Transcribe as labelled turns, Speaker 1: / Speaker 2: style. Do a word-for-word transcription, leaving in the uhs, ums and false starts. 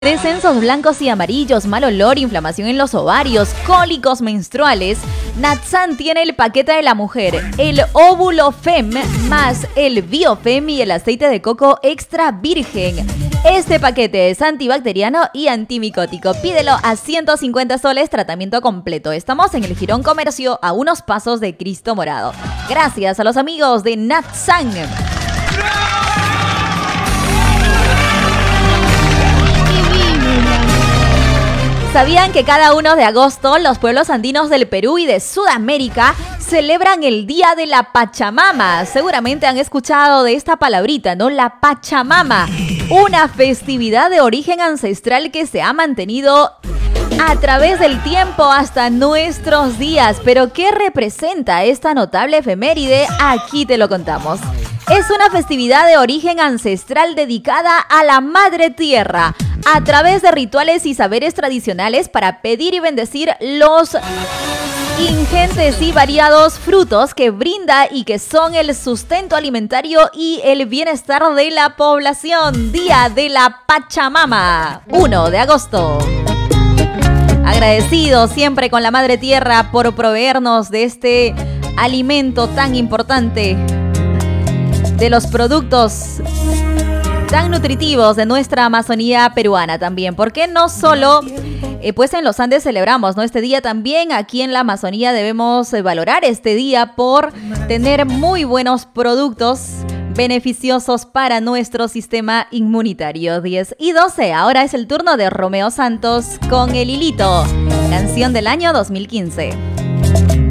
Speaker 1: Descensos blancos y amarillos, mal olor, inflamación en los ovarios, cólicos menstruales. Natsan tiene el paquete de la mujer, el óvulo Fem más el Biofem y el aceite de coco extra virgen. Este paquete es antibacteriano y antimicótico. Pídelo a ciento cincuenta soles, tratamiento completo. Estamos en el Jirón Comercio, a unos pasos de Cristo Morado. Gracias a los amigos de Natsan. ¿Sabían que cada uno de agosto los pueblos andinos del Perú y de Sudamérica celebran el Día de la Pachamama? Seguramente han escuchado de esta palabrita, ¿no? La Pachamama, una festividad de origen ancestral que se ha mantenido a través del tiempo hasta nuestros días. ¿Pero qué representa esta notable efeméride? Aquí te lo contamos. Es una festividad de origen ancestral dedicada a la Madre Tierra, a través de rituales y saberes tradicionales para pedir y bendecir los ingentes y variados frutos que brinda y que son el sustento alimentario y el bienestar de la población. Día de la Pachamama, primero de agosto. Agradecido siempre con la Madre Tierra por proveernos de este alimento tan importante, de los productos tan nutritivos de nuestra Amazonía peruana también, porque no solo eh, pues en los Andes celebramos, ¿no?, este día, también aquí en la Amazonía debemos eh, valorar este día por tener muy buenos productos beneficiosos para nuestro sistema inmunitario. diez y doce, ahora es el turno de Romeo Santos con El Hilito, canción del año dos mil quince.